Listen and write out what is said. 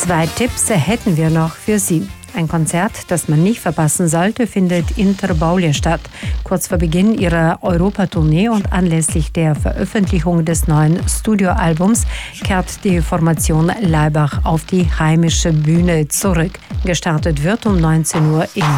2 Tipps hätten wir noch für Sie. Ein Konzert, das man nicht verpassen sollte, findet Inter Baulia statt. Kurz vor Beginn ihrer Europatournee und anlässlich der Veröffentlichung des neuen Studioalbums kehrt die Formation Laibach auf die heimische Bühne zurück. Gestartet wird um 19 Uhr in